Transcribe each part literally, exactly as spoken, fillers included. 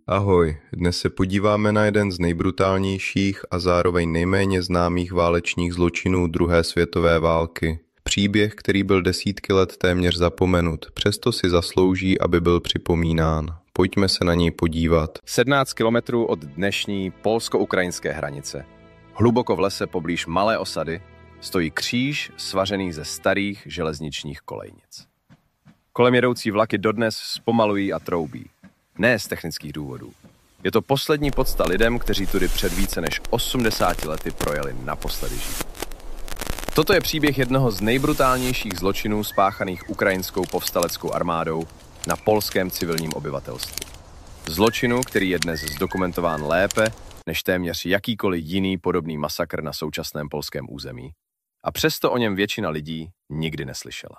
Ahoj, dnes se podíváme na jeden z nejbrutálnějších a zároveň nejméně známých válečných zločinů druhé světové války. Příběh, který byl desítky let téměř zapomenut, přesto si zaslouží, aby byl připomínán. Pojďme se na něj podívat. sedmnáct kilometrů od dnešní polsko-ukrajinské hranice, hluboko v lese poblíž malé osady, stojí kříž svařený ze starých železničních kolejnic. Kolem jedoucí vlaky dodnes zpomalují a troubí. Ne z technických důvodů. Je to poslední pocta lidem, kteří tudy před více než osmdesáti lety projeli naposledy žít. Toto je příběh jednoho z nejbrutálnějších zločinů spáchaných ukrajinskou povstaleckou armádou na polském civilním obyvatelstvu. Zločinu, který je dnes zdokumentován lépe než téměř jakýkoliv jiný podobný masakr na současném polském území. A přesto o něm většina lidí nikdy neslyšela.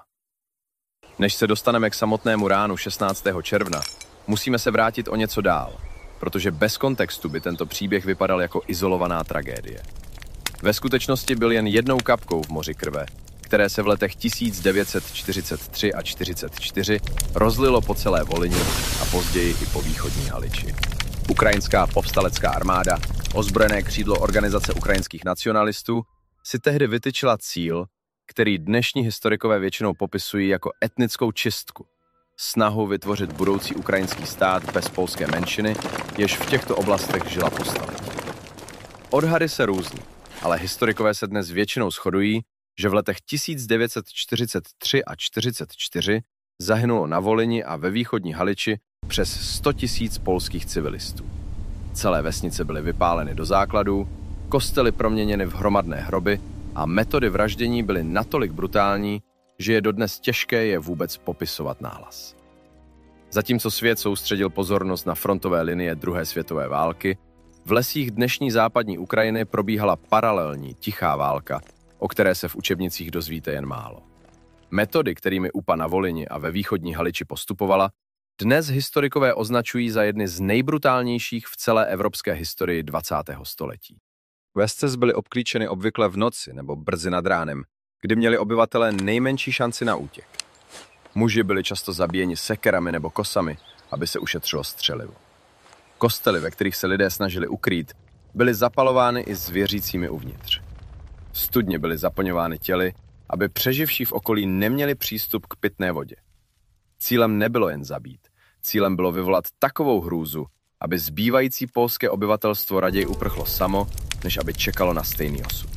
Než se dostaneme k samotnému ránu šestnáctého června, musíme se vrátit o něco dál, protože bez kontextu by tento příběh vypadal jako izolovaná tragédie. Ve skutečnosti byl jen jednou kapkou v moři krve, které se v letech tisíc devět set čtyřicet tři a čtyřicet čtyři rozlilo po celé Volyni a později i po východní Haliči. Ukrajinská povstalecká armáda, ozbrojené křídlo Organizace ukrajinských nacionalistů, si tehdy vytyčila cíl, který dnešní historikové většinou popisují jako etnickou čistku, snahu vytvořit budoucí ukrajinský stát bez polské menšiny, jež v těchto oblastech žila po staletí. Odhady se různí, ale historikové se dnes většinou shodují, že v letech tisíc devět set čtyřicet tři a čtyřicet čtyři zahynulo na Volyni a ve východní Haliči přes sto tisíc polských civilistů. Celé vesnice byly vypáleny do základů, kostely proměněny v hromadné hroby a metody vraždění byly natolik brutální, že je dodnes těžké je vůbec popisovat nahlas. Zatímco svět soustředil pozornost na frontové linie druhé světové války, v lesích dnešní západní Ukrajiny probíhala paralelní tichá válka, o které se v učebnicích dozvíte jen málo. Metody, kterými U P A na Volyni a ve východní Haliči postupovala, dnes historikové označují za jedny z nejbrutálnějších v celé evropské historii dvacátého století. Vesce byly obklíčeny obvykle v noci nebo brzy nad ránem, kdy měli obyvatelé nejmenší šanci na útěk. Muži byli často zabíjeni sekerami nebo kosami, aby se ušetřilo střelivo. Kostely, ve kterých se lidé snažili ukrýt, byly zapalovány i zvěřícími uvnitř. Studně byly zaplňovány těly, aby přeživší v okolí neměli přístup k pitné vodě. Cílem nebylo jen zabít, cílem bylo vyvolat takovou hrůzu, aby zbývající polské obyvatelstvo raději uprchlo samo, než aby čekalo na stejný osud.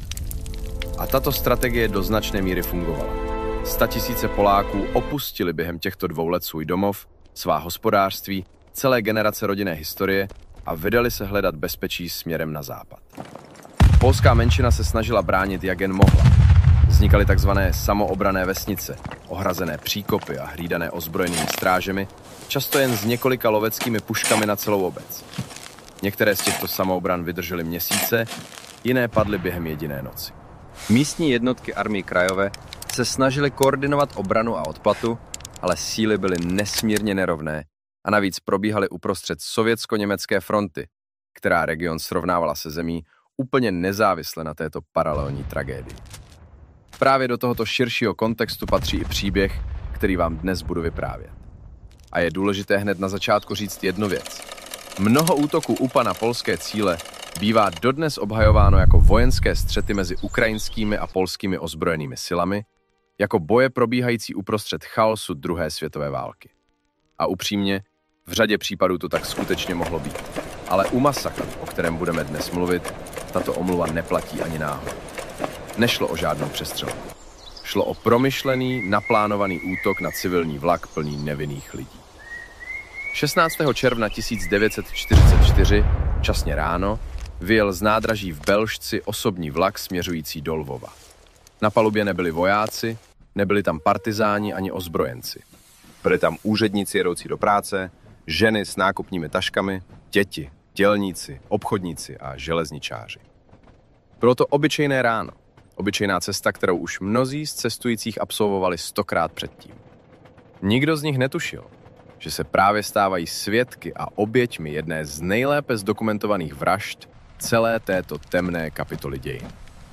A tato strategie do značné míry fungovala. Statisíce Poláků opustili během těchto dvou let svůj domov, svá hospodářství, celé generace rodinné historie a vydali se hledat bezpečí směrem na západ. Polská menšina se snažila bránit, jak jen mohla. Vznikaly takzvané samoobrané vesnice, ohrazené příkopy a hlídané ozbrojenými strážemi, často jen s několika loveckými puškami na celou obec. Některé z těchto samoobran vydržely měsíce, jiné padly během jediné noci. Místní jednotky armii krajové se snažily koordinovat obranu a odplatu, ale síly byly nesmírně nerovné a navíc probíhaly uprostřed sovětsko-německé fronty, která region srovnávala se zemí úplně nezávisle na této paralelní tragédii. Právě do tohoto širšího kontextu patří i příběh, který vám dnes budu vyprávět. A je důležité hned na začátku říct jednu věc. Mnoho útoků U P A na polské cíle bývá dodnes obhajováno jako vojenské střety mezi ukrajinskými a polskými ozbrojenými silami, jako boje probíhající uprostřed chaosu druhé světové války. A upřímně, v řadě případů to tak skutečně mohlo být. Ale u masakru, o kterém budeme dnes mluvit, tato omluva neplatí ani náhodou. Nešlo o žádnou přestřelku. Šlo o promyšlený, naplánovaný útok na civilní vlak plný nevinných lidí. šestnáctého června tisíc devět set čtyřicet čtyři, časně ráno, vyjel z nádraží v Belšci osobní vlak směřující do Lvova. Na palubě nebyli vojáci, nebyli tam partizáni ani ozbrojenci. Byli tam úředníci jedoucí do práce, ženy s nákupními taškami, děti, dělníci, obchodníci a železničáři. Bylo to obyčejné ráno, obyčejná cesta, kterou už mnozí z cestujících absolvovali stokrát předtím. Nikdo z nich netušil, že se právě stávají svědky a oběťmi jedné z nejlépe zdokumentovaných vražd celé této temné kapitoly dějin.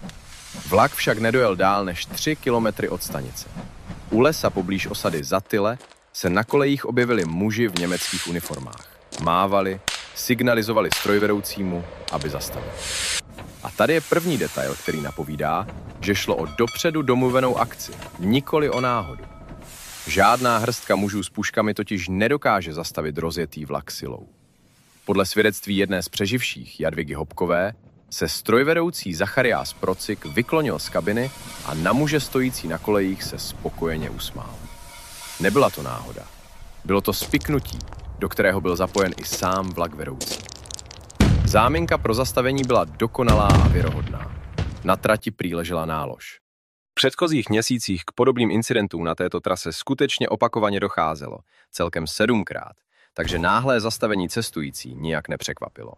Vlak však nedojel dál než tři kilometry od stanice. U lesa poblíž osady Zatyle se na kolejích objevili muži v německých uniformách. Mávali, signalizovali strojvedoucímu, aby zastavil. A tady je první detail, který napovídá, že šlo o dopředu domluvenou akci, nikoli o náhodu. Žádná hrstka mužů s puškami totiž nedokáže zastavit rozjetý vlak silou. Podle svědectví jedné z přeživších, Jadvigy Hopkové, se strojvedoucí Zachariáš Procik vyklonil z kabiny a na muže stojící na kolejích se spokojeně usmál. Nebyla to náhoda. Bylo to spiknutí, do kterého byl zapojen i sám vlak vedoucí. Záminka pro zastavení byla dokonalá a věrohodná. Na trati prý ležela nálož. V předchozích měsících k podobným incidentům na této trase skutečně opakovaně docházelo, celkem sedmkrát, takže náhlé zastavení cestující nijak nepřekvapilo.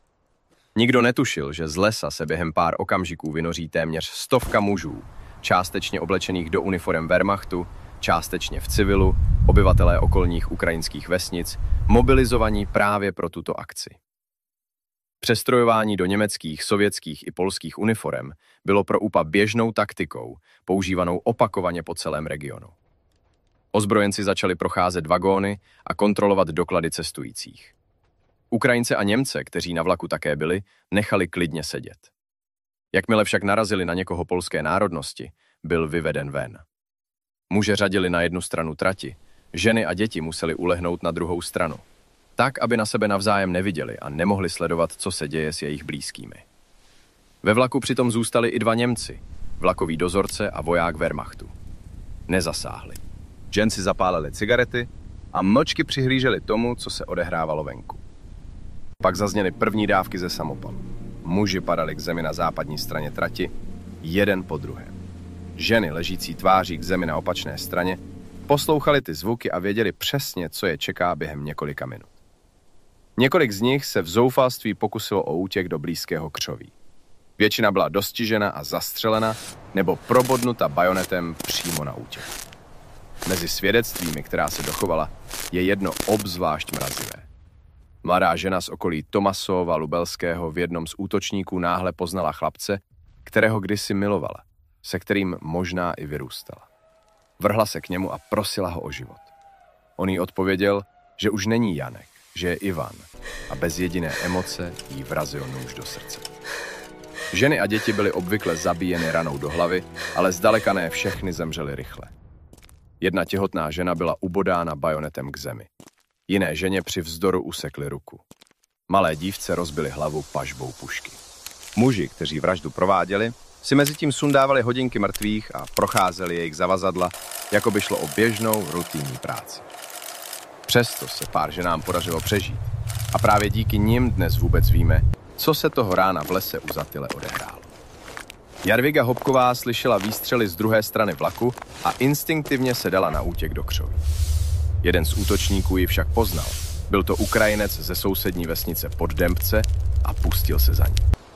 Nikdo netušil, že z lesa se během pár okamžiků vynoří téměř stovka mužů, částečně oblečených do uniforem Wehrmachtu, částečně v civilu, obyvatelé okolních ukrajinských vesnic, mobilizovaní právě pro tuto akci. Přestrojování do německých, sovětských i polských uniforem bylo pro U P A běžnou taktikou, používanou opakovaně po celém regionu. Ozbrojenci začali procházet vagóny a kontrolovat doklady cestujících. Ukrajince a Němce, kteří na vlaku také byli, nechali klidně sedět. Jakmile však narazili na někoho polské národnosti, byl vyveden ven. Muže řadili na jednu stranu trati, ženy a děti museli ulehnout na druhou stranu, tak, aby na sebe navzájem neviděli a nemohli sledovat, co se děje s jejich blízkými. Ve vlaku přitom zůstali i dva Němci, vlakový dozorce a voják Wehrmachtu. Nezasáhli. Žen si zapálili cigarety a mlčky přihlíželi tomu, co se odehrávalo venku. Pak zazněly první dávky ze samopalu. Muži padali k zemi na západní straně trati, jeden po druhém. Ženy ležící tváří k zemi na opačné straně poslouchali ty zvuky a věděli přesně, co je čeká během několika minut. Několik z nich se v zoufalství pokusilo o útěk do blízkého křoví. Většina byla dostižena a zastřelena nebo probodnuta bajonetem přímo na útěk. Mezi svědectvími, která se dochovala, je jedno obzvlášť mrazivé. Mladá žena z okolí Tomasova Lubelského v jednom z útočníků náhle poznala chlapce, kterého kdysi milovala, se kterým možná i vyrůstala. Vrhla se k němu a prosila ho o život. On jí odpověděl, že už není Janek, že je Ivan a bez jediné emoce jí vrazil nůž do srdce. Ženy a děti byly obvykle zabíjeny ranou do hlavy, ale zdaleka ne všechny zemřely rychle. Jedna těhotná žena byla ubodána bajonetem k zemi. Jiné ženě při vzdoru usekli ruku. Malé dívce rozbili hlavu pažbou pušky. Muži, kteří vraždu prováděli, si mezi tím sundávali hodinky mrtvých a procházeli jejich zavazadla, jako by šlo o běžnou rutinní práci. Přesto se pár ženám podařilo přežít. A právě díky nim dnes vůbec víme, co se toho rána v lese u Zatyle odehrálo. Jadviga Hopková slyšela výstřely z druhé strany vlaku a instinktivně se dala na útěk do křoví. Jeden z útočníků ji však poznal. Byl to Ukrajinec ze sousední vesnice Poddembce a pustil se za ní.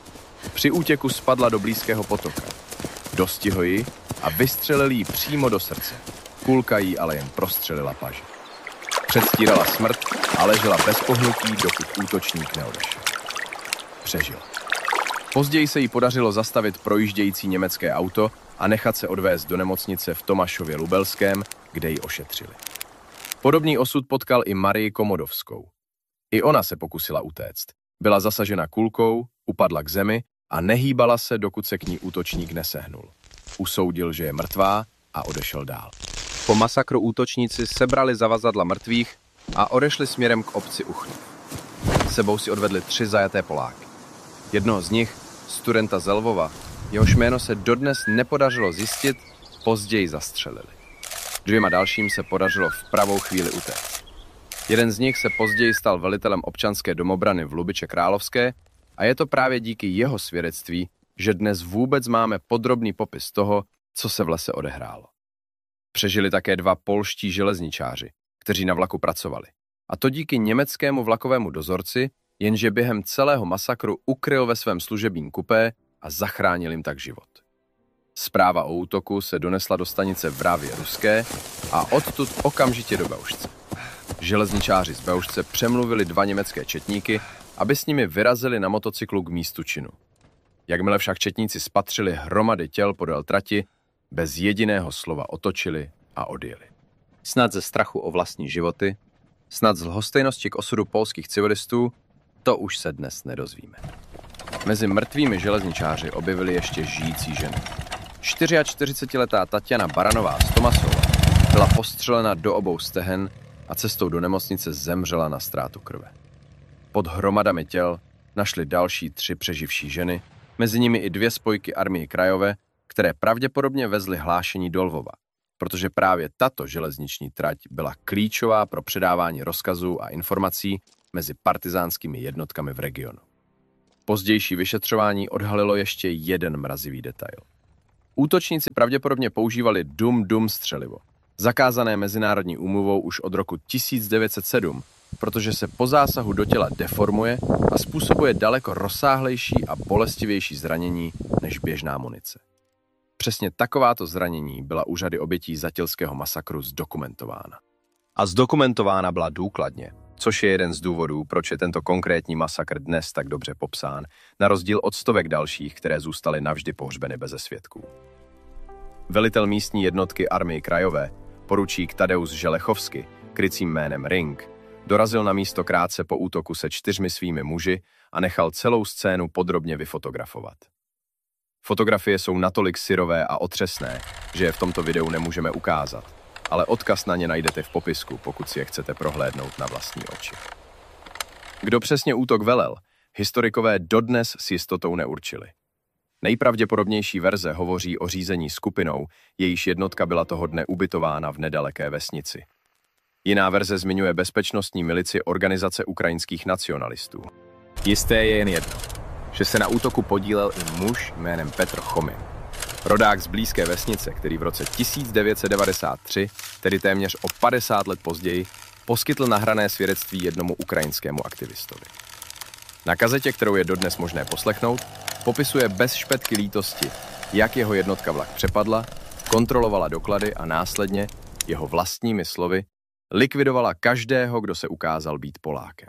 Při útěku spadla do blízkého potoka. Dostihl ji a vystřelil ji přímo do srdce. Kulka jí ale jen prostřelila paži. Předstírala smrt a ležela bez pohnutí, dokud útočník neodešel. Přežila. Později se jí podařilo zastavit projíždějící německé auto a nechat se odvést do nemocnice v Tomášově Lubelském, kde ji ošetřili. Podobný osud potkal i Marii Komodovskou. I ona se pokusila utéct. Byla zasažena kulkou, upadla k zemi a nehýbala se, dokud se k ní útočník nesehnul. Usoudil, že je mrtvá a odešel dál. Po masakru útočníci sebrali zavazadla mrtvých a odešli směrem k obci Uchny. S sebou si odvedli tři zajaté Poláky. Jednoho z nich, studenta z Lvova, jehož jméno se dodnes nepodařilo zjistit, později zastřelili. Dvěma dalším se podařilo v pravou chvíli utéct. Jeden z nich se později stal velitelem občanské domobrany v Lubiče Královské a je to právě díky jeho svědectví, že dnes vůbec máme podrobný popis toho, co se v lese odehrálo. Přežili také dva polští železničáři, kteří na vlaku pracovali. A to díky německému vlakovému dozorci, jenže během celého masakru ukryl ve svém služebním kupé a zachránil jim tak život. Zpráva o útoku se donesla do stanice v Brávě Ruské a odtud okamžitě do Baušce. Železničáři z Baušce přemluvili dva německé četníky, aby s nimi vyrazili na motocyklu k místu činu. Jakmile však četníci spatřili hromady těl podél trati, bez jediného slova otočili a odjeli. Snad ze strachu o vlastní životy, snad z lhostejnosti k osudu polských civilistů, to už se dnes nedozvíme. Mezi mrtvými železničáři objevili ještě žijící ženy. čtyřiačtyřicetiletá Taťjana Baranová z Tomasova byla postřelena do obou stehen a cestou do nemocnice zemřela na ztrátu krve. Pod hromadami těl našli další tři přeživší ženy, mezi nimi i dvě spojky Armii Krajové, které pravděpodobně vezly hlášení do Lvova, protože právě tato železniční trať byla klíčová pro předávání rozkazů a informací mezi partizánskými jednotkami v regionu. Pozdější vyšetřování odhalilo ještě jeden mrazivý detail. Útočníci pravděpodobně používali dum-dum střelivo, zakázané mezinárodní úmluvou už od roku tisíc devět set sedm, protože se po zásahu do těla deformuje a způsobuje daleko rozsáhlejší a bolestivější zranění než běžná munice. Přesně takováto zranění byla u řady obětí Zatilského masakru zdokumentována. A zdokumentována byla důkladně, což je jeden z důvodů, proč je tento konkrétní masakr dnes tak dobře popsán, na rozdíl od stovek dalších, které zůstaly navždy pohřbeny beze svědků. Velitel místní jednotky Armii Krajové, poručík Tadeusz Želechovsky, krycím jménem Ring, dorazil na místo krátce po útoku se čtyřmi svými muži a nechal celou scénu podrobně vyfotografovat. Fotografie jsou natolik syrové a otřesné, že je v tomto videu nemůžeme ukázat, ale odkaz na ně najdete v popisku, pokud si je chcete prohlédnout na vlastní oči. Kdo přesně útok velel, historikové dodnes s jistotou neurčili. Nejpravděpodobnější verze hovoří o řízení skupinou, jejíž jednotka byla toho dne ubytována v nedaleké vesnici. Jiná verze zmiňuje bezpečnostní milici Organizace ukrajinských nacionalistů. Jisté je jen jedno, že se na útoku podílel i muž jménem Petr Chomin. Rodák z blízké vesnice, který v roce tisíc devět set devadesát tři, tedy téměř o padesát let později, poskytl nahrané svědectví jednomu ukrajinskému aktivistovi. Na kazetě, kterou je dodnes možné poslechnout, popisuje bez špetky lítosti, jak jeho jednotka vlak přepadla, kontrolovala doklady a následně, jeho vlastními slovy, likvidovala každého, kdo se ukázal být Polákem.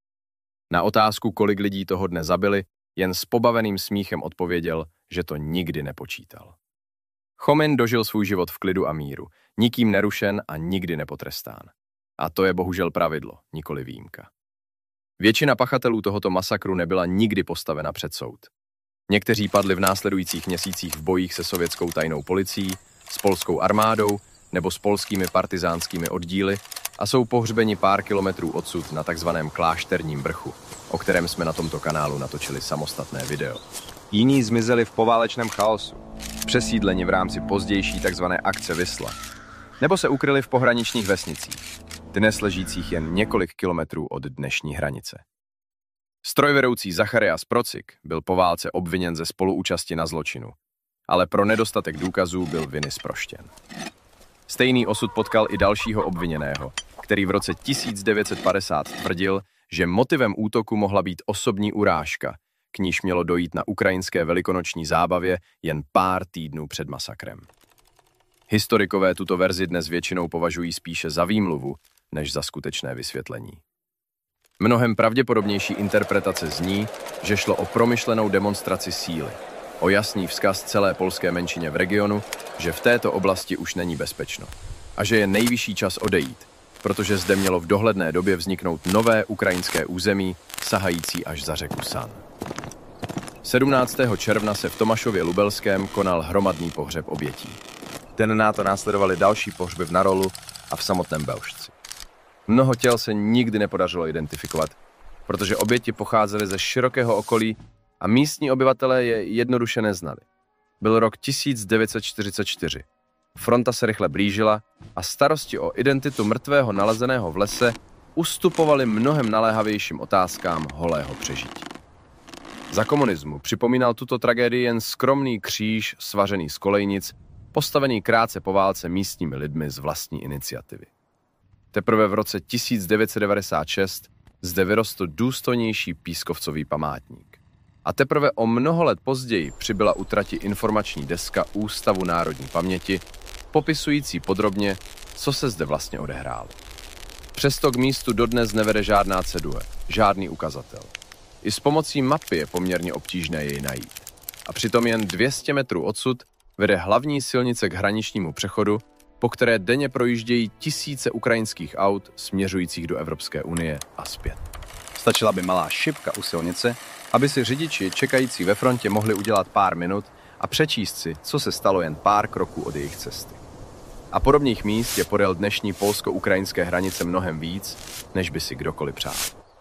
Na otázku, kolik lidí toho dne zabili, jen s pobaveným smíchem odpověděl, že to nikdy nepočítal. Chomin dožil svůj život v klidu a míru, nikým nerušen a nikdy nepotrestán. A to je bohužel pravidlo, nikoli výjimka. Většina pachatelů tohoto masakru nebyla nikdy postavena před soud. Někteří padli v následujících měsících v bojích se sovětskou tajnou policií, s polskou armádou nebo s polskými partizánskými oddíly a jsou pohřbeni pár kilometrů odsud na takzvaném Klášterním vrchu, o kterém jsme na tomto kanálu natočili samostatné video. Jiní zmizeli v poválečném chaosu, přesídleni v rámci pozdější takzvané akce Visla, nebo se ukryli v pohraničních vesnicích, dnes ležících jen několik kilometrů od dnešní hranice. Strojvedoucí Zacharias Procik byl po válce obviněn ze spoluúčasti na zločinu, ale pro nedostatek důkazů byl viny zproštěn. Stejný osud potkal i dalšího obviněného, který v roce tisíc devět set padesát tvrdil, že motivem útoku mohla být osobní urážka, k níž mělo dojít na ukrajinské velikonoční zábavě jen pár týdnů před masakrem. Historikové tuto verzi dnes většinou považují spíše za výmluvu, než za skutečné vysvětlení. Mnohem pravděpodobnější interpretace zní, že šlo o promyšlenou demonstraci síly, o jasný vzkaz celé polské menšině v regionu, že v této oblasti už není bezpečno a že je nejvyšší čas odejít, protože zde mělo v dohledné době vzniknout nové ukrajinské území, sahající až za řeku San. sedmnáctého června se v Tomášově Lubelském konal hromadný pohřeb obětí. Den na to následovaly další pohřby v Narolu a v samotném Belšci. Mnoho těl se nikdy nepodařilo identifikovat, protože oběti pocházely ze širokého okolí a místní obyvatelé je jednoduše neznali. Byl rok tisíc devět set čtyřicet čtyři. Fronta se rychle blížila a starosti o identitu mrtvého nalezeného v lese ustupovaly mnohem naléhavějším otázkám holého přežití. Za komunismu připomínal tuto tragédii jen skromný kříž svařený z kolejnic, postavený krátce po válce místními lidmi z vlastní iniciativy. Teprve v roce tisíc devět set devadesát šest zde vyrostl důstojnější pískovcový památník. A teprve o mnoho let později přibyla u trati informační deska Ústavu národní paměti, popisující podrobně, co se zde vlastně odehrálo. Přesto k místu dodnes nevede žádná cedule, žádný ukazatel. I s pomocí mapy je poměrně obtížné jej najít. A přitom jen dvě stě metrů odsud vede hlavní silnice k hraničnímu přechodu, po které denně projíždějí tisíce ukrajinských aut směřujících do Evropské unie a zpět. Stačila by malá šipka u silnice, aby si řidiči čekající ve frontě mohli udělat pár minut a přečíst si, co se stalo jen pár kroků od jejich cesty. A podobných míst je podél dnešní polsko-ukrajinské hranice mnohem víc, než by si kdokoliv přál.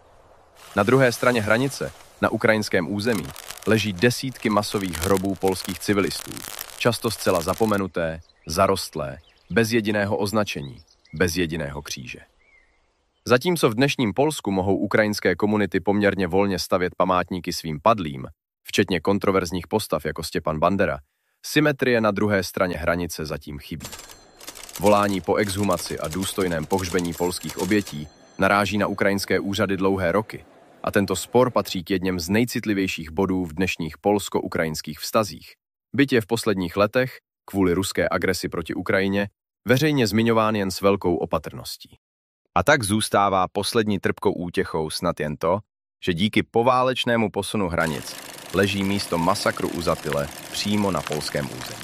Na druhé straně hranice, na ukrajinském území, leží desítky masových hrobů polských civilistů, často zcela zapomenuté, zarostlé, bez jediného označení, bez jediného kříže. Zatímco v dnešním Polsku mohou ukrajinské komunity poměrně volně stavět památníky svým padlým, včetně kontroverzních postav jako Stepan Bandera, symetrie na druhé straně hranice zatím chybí. Volání po exhumaci a důstojném pohřbení polských obětí naráží na ukrajinské úřady dlouhé roky a tento spor patří k jedním z nejcitlivějších bodů v dnešních polsko-ukrajinských vztazích. Byť je v posledních letech, kvůli ruské agresi proti Ukrajině, veřejně zmiňován jen s velkou opatrností. A tak zůstává poslední trpkou útěchou snad jen to, že díky poválečnému posunu hranic leží místo masakru u Zatyle přímo na polském území.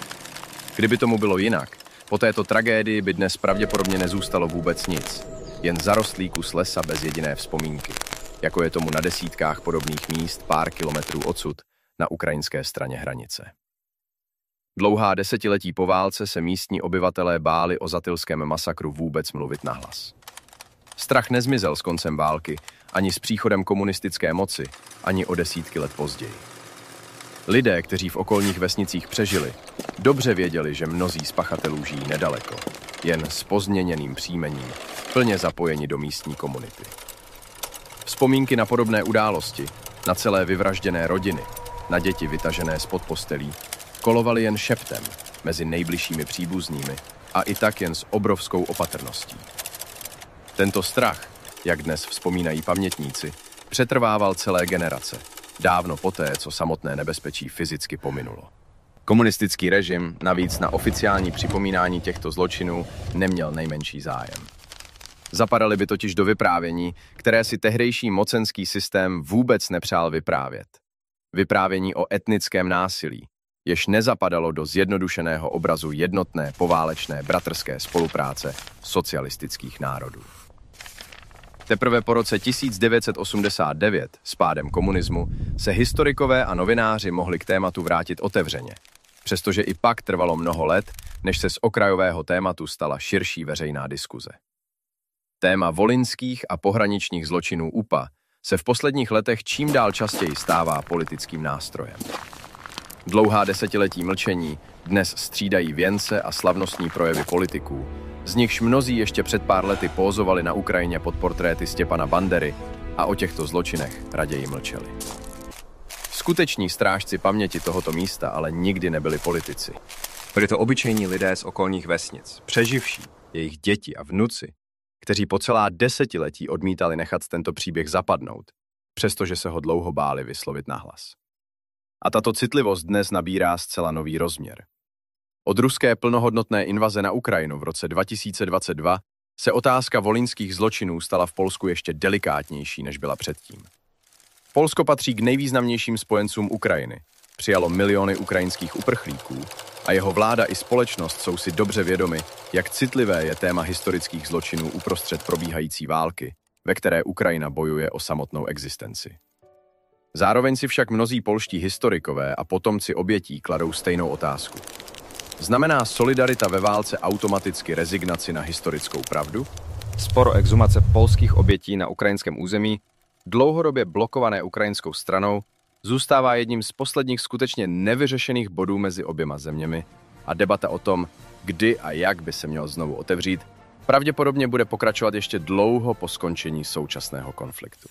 Kdyby tomu bylo jinak, po této tragédii by dnes pravděpodobně nezůstalo vůbec nic, jen zarostlý kus lesa bez jediné vzpomínky, jako je tomu na desítkách podobných míst pár kilometrů odsud na ukrajinské straně hranice. Dlouhá desetiletí po válce se místní obyvatelé báli o zatylském masakru vůbec mluvit nahlas. Strach nezmizel s koncem války, ani s příchodem komunistické moci, ani o desítky let později. Lidé, kteří v okolních vesnicích přežili, dobře věděli, že mnozí z pachatelů žijí nedaleko, jen s pozměněným příjmením, plně zapojeni do místní komunity. Vzpomínky na podobné události, na celé vyvražděné rodiny, na děti vytažené spod postelí, kolovaly jen šeptem mezi nejbližšími příbuznými a i tak jen s obrovskou opatrností. Tento strach, jak dnes vzpomínají pamětníci, přetrvával celé generace, dávno poté, co samotné nebezpečí fyzicky pominulo. Komunistický režim navíc na oficiální připomínání těchto zločinů neměl nejmenší zájem. Zapadaly by totiž do vyprávění, které si tehdejší mocenský systém vůbec nepřál vyprávět. Vyprávění o etnickém násilí, jež nezapadalo do zjednodušeného obrazu jednotné poválečné bratrské spolupráce socialistických národů. Teprve po roce tisíc devět set osmdesát devět, s pádem komunismu, se historikové a novináři mohli k tématu vrátit otevřeně, přestože i pak trvalo mnoho let, než se z okrajového tématu stala širší veřejná diskuze. Téma volyňských a pohraničních zločinů U P A se v posledních letech čím dál častěji stává politickým nástrojem. Dlouhá desetiletí mlčení dnes střídají věnce a slavnostní projevy politiků, z nichž mnozí ještě před pár lety pózovali na Ukrajině pod portréty Stepana Bandery a o těchto zločinech raději mlčeli. Skuteční strážci paměti tohoto místa ale nikdy nebyli politici. Byli to obyčejní lidé z okolních vesnic, přeživší, jejich děti a vnuci, kteří po celá desetiletí odmítali nechat tento příběh zapadnout, přestože se ho dlouho báli vyslovit nahlas. A tato citlivost dnes nabírá zcela nový rozměr. Od ruské plnohodnotné invaze na Ukrajinu v roce dva tisíce dvacet dva se otázka volyňských zločinů stala v Polsku ještě delikátnější, než byla předtím. Polsko patří k nejvýznamnějším spojencům Ukrajiny, přijalo miliony ukrajinských uprchlíků a jeho vláda i společnost jsou si dobře vědomi, jak citlivé je téma historických zločinů uprostřed probíhající války, ve které Ukrajina bojuje o samotnou existenci. Zároveň si však mnozí polští historikové a potomci obětí kladou stejnou otázku. Znamená solidarita ve válce automaticky rezignaci na historickou pravdu? Spor o exhumace polských obětí na ukrajinském území, dlouhodobě blokované ukrajinskou stranou, zůstává jedním z posledních skutečně nevyřešených bodů mezi oběma zeměmi a debata o tom, kdy a jak by se měl znovu otevřít, pravděpodobně bude pokračovat ještě dlouho po skončení současného konfliktu.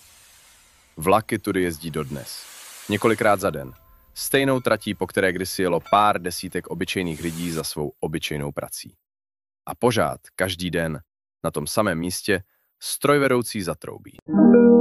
Vlaky tudy jezdí dodnes, několikrát za den, stejnou tratí, po které kdysi jelo pár desítek obyčejných lidí za svou obyčejnou prací. A pořád, každý den, na tom samém místě, strojvedoucí zatroubí.